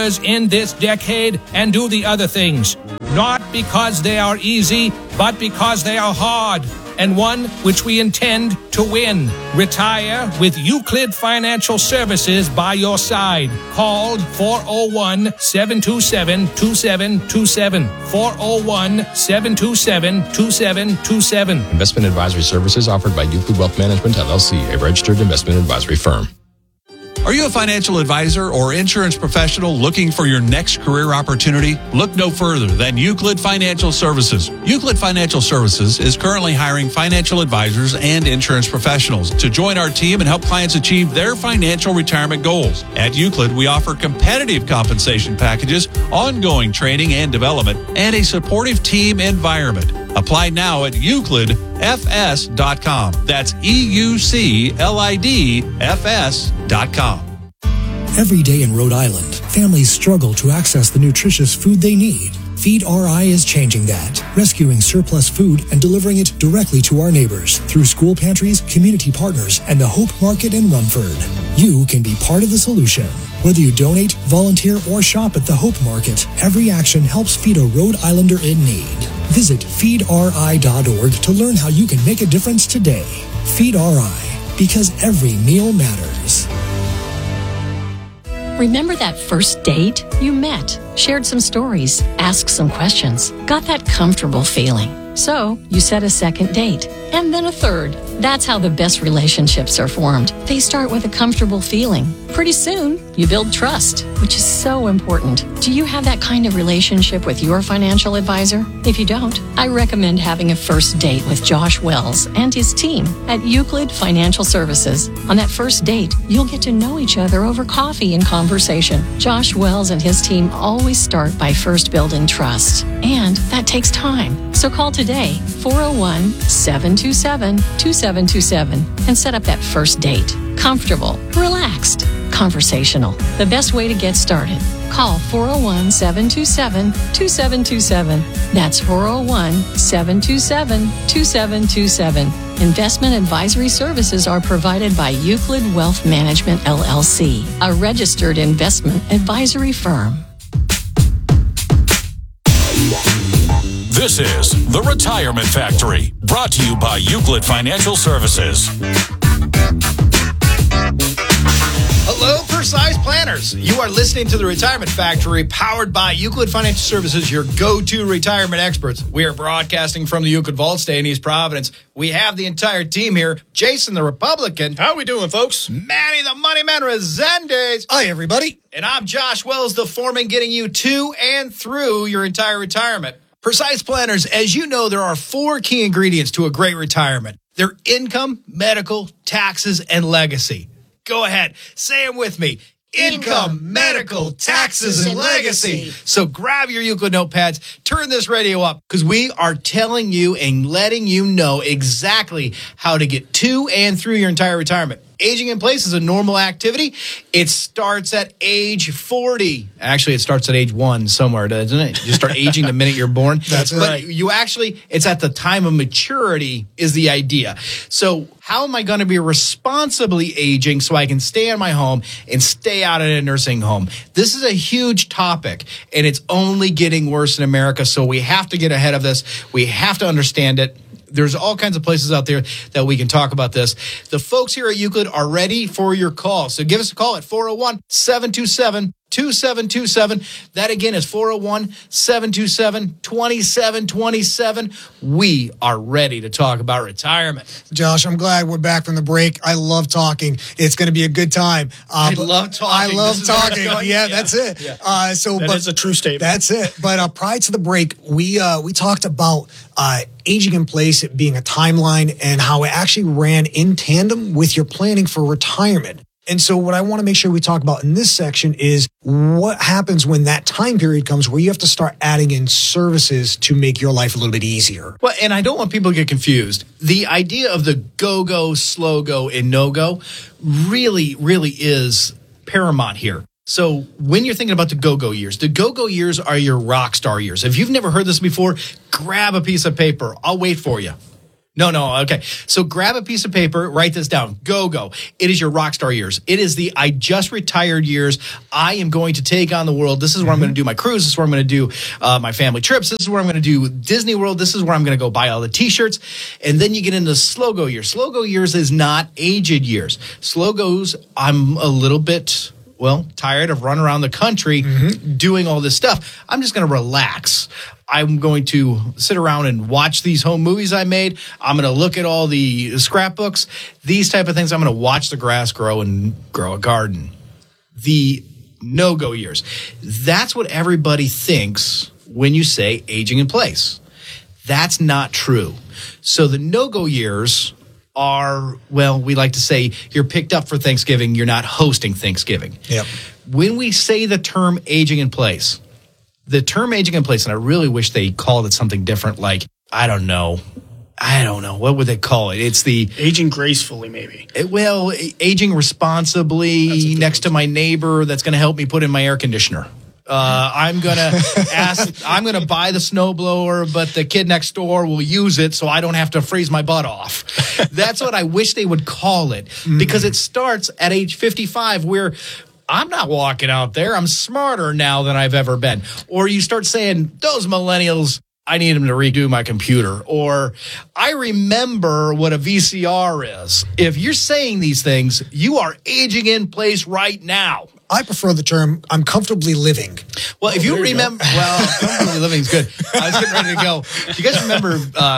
in this decade and do the other things, not because they are easy, but because they are hard, and one which we intend to win. Retire with Euclid Financial Services by your side. Call 401-727-2727. 401-727-2727. Investment advisory services offered by Euclid Wealth Management, LLC, a registered investment advisory firm. Are you a financial advisor or insurance professional looking for your next career opportunity? Look no further than Euclid Financial Services. Euclid Financial Services is currently hiring financial advisors and insurance professionals to join our team and help clients achieve their financial retirement goals. At Euclid, we offer competitive compensation packages, ongoing training and development, and a supportive team environment. Apply now at EuclidFS.com. That's EuclidFS.com. Every day in Rhode Island, families struggle to access the nutritious food they need. Feed RI is changing that, rescuing surplus food and delivering it directly to our neighbors through school pantries, community partners, and the Hope Market in Rumford. You can be part of the solution. Whether you donate, volunteer, or shop at the Hope Market, every action helps feed a Rhode Islander in need. Visit feedri.org to learn how you can make a difference today. Feed RI, because every meal matters. Remember that first date? You met, shared some stories, asked some questions, got that comfortable feeling. So you set a second date, and then a third. That's how the best relationships are formed. They start with a comfortable feeling. Pretty soon, you build trust, which is so important. Do you have that kind of relationship with your financial advisor? If you don't, I recommend having a first date with Josh Wells and his team at Euclid Financial Services. On that first date, you'll get to know each other over coffee and conversation. Josh Wells and his team always start by first building trust, and that takes time. So call today, 401-727-2727, and set up that first date. Comfortable, relaxed, conversational. The best way to get started. Call 401-727-2727. That's 401-727-2727. Investment advisory services are provided by Euclid Wealth Management, LLC, a registered investment advisory firm. This is The Retirement Factory, brought to you by Euclid Financial Services. Hello, Precise Planners. You are listening to The Retirement Factory, powered by Euclid Financial Services, your go-to retirement experts. We are broadcasting from the Euclid Vault Stay in East Providence. We have the entire team here. Jason, the Republican. How we doing, folks? Manny, the Money Man Resendez. Hi, everybody. And I'm Josh Wells, the foreman, getting you to and through your entire retirement. Precise Planners, as you know, there are 4 key ingredients to a great retirement. They're income, medical, taxes, and legacy. Go ahead. Say them with me. Income, medical, taxes, and legacy. So grab your Euclid notepads, turn this radio up, because we are telling you and letting you know exactly how to get to and through your entire retirement. Aging in place is a normal activity. It starts at age 40. Actually, it starts at age 1 somewhere, doesn't it? You start aging the minute you're born. That's right. But you actually, it's at the time of maturity is the idea. So how am I going to be responsibly aging so I can stay in my home and stay out in a nursing home? This is a huge topic, and it's only getting worse in America, so we have to get ahead of this. We have to understand it. There's all kinds of places out there that we can talk about this. The folks here at Euclid are ready for your call. So give us a call at 401-727-2727. That again is 401-727-2727. We are ready to talk about retirement. Josh, I'm glad we're back from the break. I love talking. It's going to be a good time. I love talking. Yeah, that's it. Yeah. That is a true statement. That's it. But prior to the break, we talked about aging in place, it being a timeline, and how it actually ran in tandem with your planning for retirement. And so what I want to make sure we talk about in this section is what happens when that time period comes where you have to start adding in services to make your life a little bit easier. Well, and I don't want people to get confused. The idea of the go-go, slow-go, and no-go really, really is paramount here. So when you're thinking about the go-go years are your rock star years. If you've never heard this before, grab a piece of paper. I'll wait for you. No. Okay. So grab a piece of paper, write this down. Go. It is your rock star years. It is the I just retired years. I am going to take on the world. This is where I'm going to do my cruise. This is where I'm going to do my family trips. This is where I'm going to do Disney World. This is where I'm going to go buy all the T-shirts. And then you get into slow go years. Slow go years is not aged years. Slow goes, I'm a little bit... tired of running around the country doing all this stuff. I'm just going to relax. I'm going to sit around and watch these home movies I made. I'm going to look at all the scrapbooks, these type of things. I'm going to watch the grass grow and grow a garden. The no-go years. That's what everybody thinks when you say aging in place. That's not true. So the no-go years are, we like to say you're picked up for Thanksgiving, you're not hosting Thanksgiving. Yep. When we say the term aging in place, and I really wish they called it something different, like, I don't know, what would they call it? It's the... aging gracefully, maybe. Aging responsibly next to my neighbor that's going to help me put in my air conditioner. I'm going to buy the snowblower, but the kid next door will use it so I don't have to freeze my butt off. That's what I wish they would call it, because it starts at age 55 where I'm not walking out there. I'm smarter now than I've ever been. Or you start saying, those millennials, I need them to redo my computer. Or I remember what a VCR is. If you're saying these things, you are aging in place right now. I prefer the term, I'm comfortably living. Well, if you remember, comfortably living is good. I was getting ready to go. Do you guys remember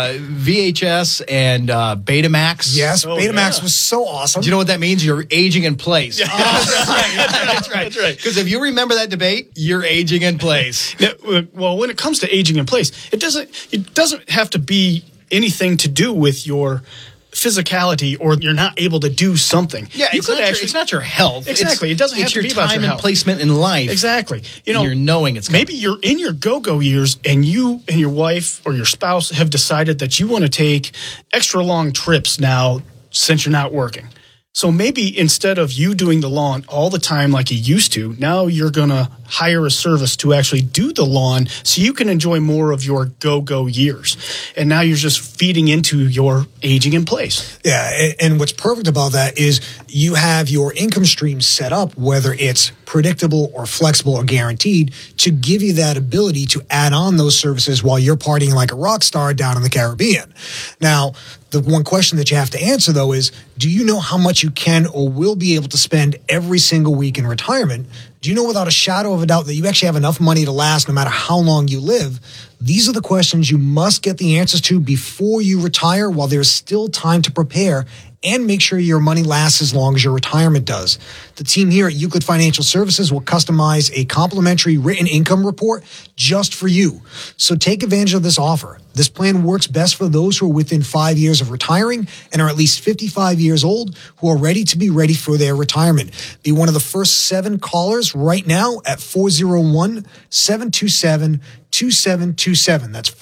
VHS and Betamax? Yes, Betamax was so awesome. Do you know what that means? You're aging in place. Yeah. That's right. Because if you remember that debate, you're aging in place. Well, when it comes to aging in place, it doesn't have to be anything to do with your physicality or you're not able to do something. Yeah, it's not your health. Exactly. It doesn't have to be about your time and health. Placement in life. Exactly. You're knowing it's maybe you're in your go-go years and you and your wife or your spouse have decided that you want to take extra long trips now since you're not working. So maybe instead of you doing the lawn all the time like you used to, now you're going to hire a service to actually do the lawn so you can enjoy more of your go-go years. And now you're just feeding into your aging in place. Yeah, and what's perfect about that is you have your income stream set up, whether it's predictable or flexible or guaranteed, to give you that ability to add on those services while you're partying like a rock star down in the Caribbean. Now, the one question that you have to answer, though, is do you know how much you can or will be able to spend every single week in retirement? Do you know without a shadow of a doubt that you actually have enough money to last no matter how long you live? These are the questions you must get the answers to before you retire while there's still time to prepare and make sure your money lasts as long as your retirement does. The team here at Euclid Financial Services will customize a complimentary written income report just for you. So take advantage of this offer. This plan works best for those who are within 5 years of retiring and are at least 55 years old who are ready to be ready for their retirement. Be one of the first 7 callers right now at 401-727-2727. That's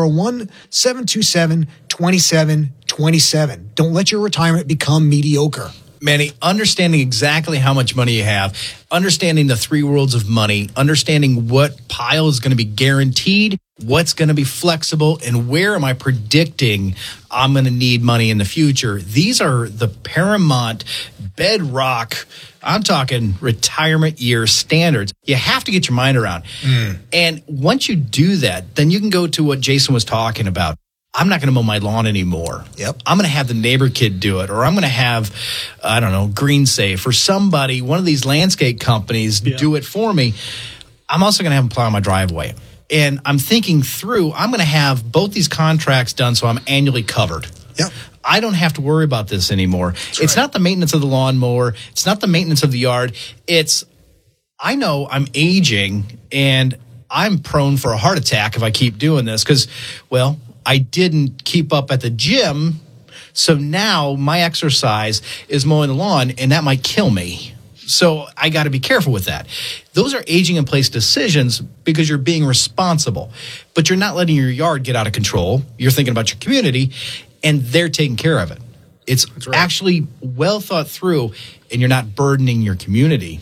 401-727-2727. Don't let your retirement become mediocre. Manny, understanding exactly how much money you have, understanding the 3 worlds of money, understanding what pile is going to be guaranteed, what's going to be flexible, and where am I predicting I'm going to need money in the future. These are the paramount bedrock, I'm talking retirement year standards. You have to get your mind around. And once you do that, then you can go to what Jason was talking about. I'm not going to mow my lawn anymore. Yep. I'm going to have the neighbor kid do it, or I'm going to have, Green Safe or somebody, one of these landscape companies do it for me. I'm also going to have them plow my driveway. And I'm thinking through, I'm going to have both these contracts done so I'm annually covered. Yep. I don't have to worry about this anymore. It's not the maintenance of the lawnmower. It's not the maintenance of the yard. I know I'm aging and I'm prone for a heart attack if I keep doing this because, I didn't keep up at the gym, so now my exercise is mowing the lawn, and that might kill me. So I got to be careful with that. Those are aging in place decisions because you're being responsible, but you're not letting your yard get out of control. You're thinking about your community, and they're taking care of it. It's actually well thought through, and you're not burdening your community.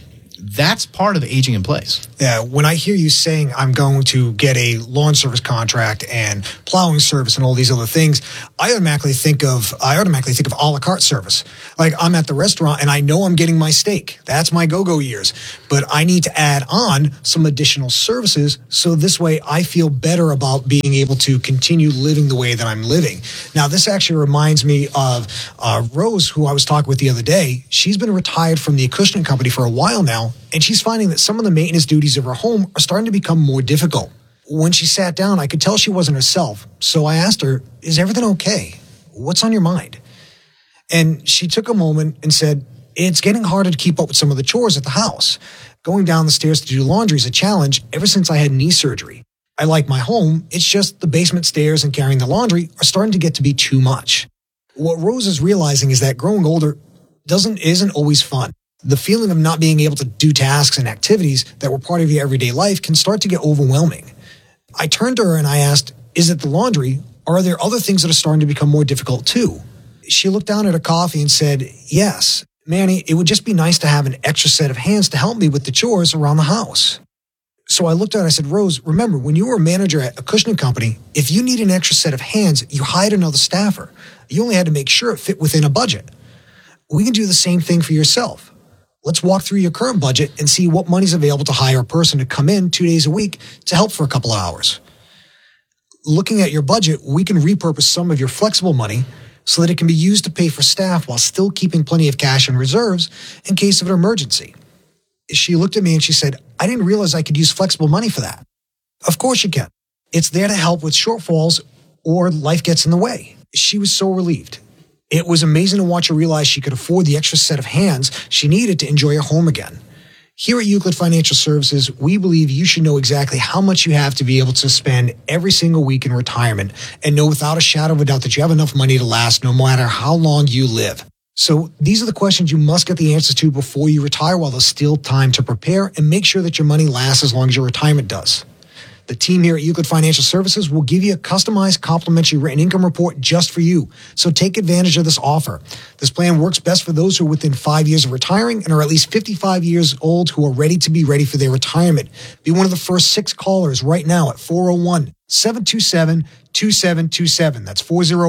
That's part of aging in place. Yeah, when I hear you saying I'm going to get a lawn service contract and plowing service and all these other things, I automatically think of a la carte service. Like I'm at the restaurant and I know I'm getting my steak. That's my go-go years. But I need to add on some additional services so this way I feel better about being able to continue living the way that I'm living. Now, this actually reminds me of Rose, who I was talking with the other day. She's been retired from the Acushnet company for a while now, and she's finding that some of the maintenance duties of her home are starting to become more difficult. When she sat down, I could tell she wasn't herself. So I asked her, is everything okay? What's on your mind? And she took a moment and said, it's getting harder to keep up with some of the chores at the house. Going down the stairs to do laundry is a challenge ever since I had knee surgery. I like my home. It's just the basement stairs and carrying the laundry are starting to get to be too much. What Rose is realizing is that growing older isn't always fun. The feeling of not being able to do tasks and activities that were part of your everyday life can start to get overwhelming. I turned to her and I asked, is it the laundry, or are there other things that are starting to become more difficult too? She looked down at her coffee and said, yes, Manny, it would just be nice to have an extra set of hands to help me with the chores around the house. So I looked at her and I said, Rose, remember, when you were a manager at Acushnet company, if you need an extra set of hands, you hired another staffer. You only had to make sure it fit within a budget. We can do the same thing for yourself. Let's walk through your current budget and see what money's available to hire a person to come in 2 days a week to help for a couple of hours. Looking at your budget, we can repurpose some of your flexible money so that it can be used to pay for staff while still keeping plenty of cash in reserves in case of an emergency. She looked at me and she said, I didn't realize I could use flexible money for that. Of course you can. It's there to help with shortfalls or life gets in the way. She was so relieved. It was amazing to watch her realize she could afford the extra set of hands she needed to enjoy her home again. Here at Euclid Financial Services, we believe you should know exactly how much you have to be able to spend every single week in retirement and know without a shadow of a doubt that you have enough money to last no matter how long you live. So these are the questions you must get the answers to before you retire while there's still time to prepare and make sure that your money lasts as long as your retirement does. The team here at Euclid Financial Services will give you a customized complimentary written income report just for you. So take advantage of this offer. This plan works best for those who are within 5 years of retiring and are at least 55 years old who are ready for their retirement. Be one of the first 6 callers right now at 401-727-2727. That's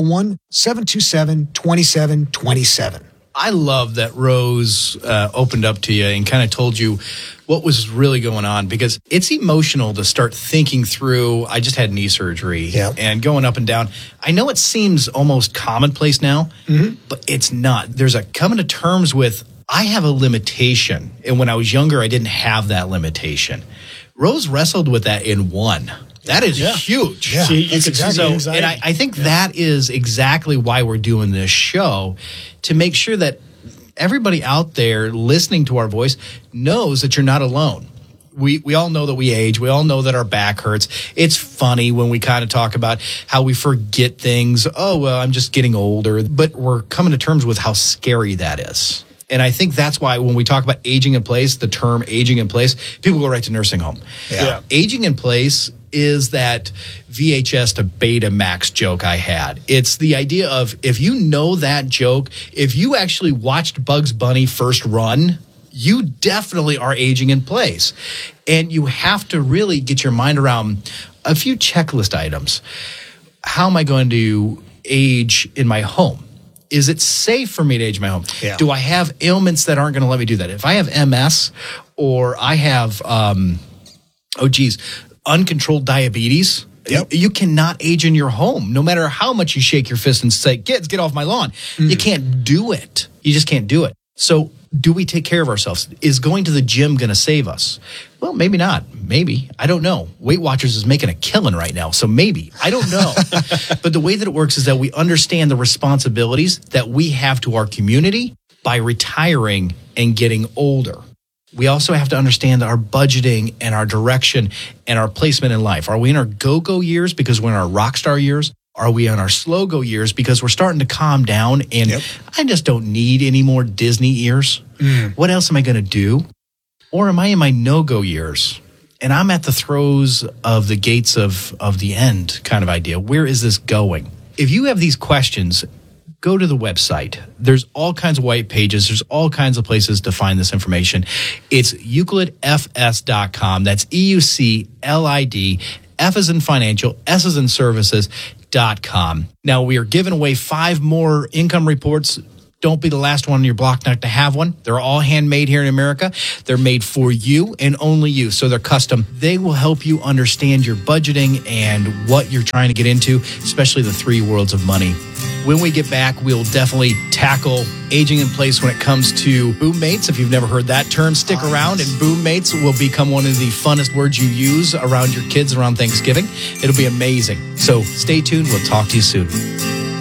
401-727-2727. I love that Rose opened up to you and kind of told you what was really going on, because it's emotional to start thinking through, I just had knee surgery and going up and down. I know it seems almost commonplace now, but it's not. There's a coming to terms with, I have a limitation. And when I was younger, I didn't have that limitation. Rose wrestled with that and won. That is huge. Yeah, that's exactly. So, and I think that is exactly why we're doing this show, to make sure that everybody out there listening to our voice knows that you're not alone. We all know that we age. We all know that our back hurts. It's funny when we kind of talk about how we forget things. Oh, well, I'm just getting older. But we're coming to terms with how scary that is. And I think that's why when we talk about aging in place, the term aging in place, people go right to nursing home. Yeah. Aging in place is that VHS to Betamax joke I had. It's the idea of, if you know that joke, if you actually watched Bugs Bunny first run, you definitely are aging in place. And you have to really get your mind around a few checklist items. How am I going to age in my home? Is it safe for me to age in my home? Yeah. Do I have ailments that aren't going to let me do that? If I have MS or I have, uncontrolled diabetes, you cannot age in your home, no matter how much you shake your fist and say, kids, get off my lawn. You can't do it. You just can't do it. So do we take care of ourselves? Is going to the gym going to save us? Well, maybe not. Maybe. I don't know. Weight Watchers is making a killing right now, so maybe. I don't know. But the way that it works is that we understand the responsibilities that we have to our community by retiring and getting older. We also have to understand our budgeting and our direction and our placement in life. Are we in our go-go years because we're in our rock star years? Are we in our slow-go years because we're starting to calm down and I just don't need any more Disney years? What else am I going to do? Or am I in my no-go years and I'm at the throes of the gates of the end kind of idea? Where is this going? If you have these questions, go to the website. There's all kinds of white pages. There's all kinds of places to find this information. It's euclidfs.com. That's EUCLID. F as in financial, S as in services.com. Now, we are giving away 5 more income reports. Don't be the last one on your block not to have one. They're all handmade here in America. They're made for you and only you, so they're custom. They will help you understand your budgeting and what you're trying to get into, especially the 3 worlds of money. When we get back, we'll definitely tackle aging in place when it comes to boom mates. If you've never heard that term, stick around, and boom mates will become one of the funnest words you use around your kids around Thanksgiving. It'll be amazing. So stay tuned. We'll talk to you soon.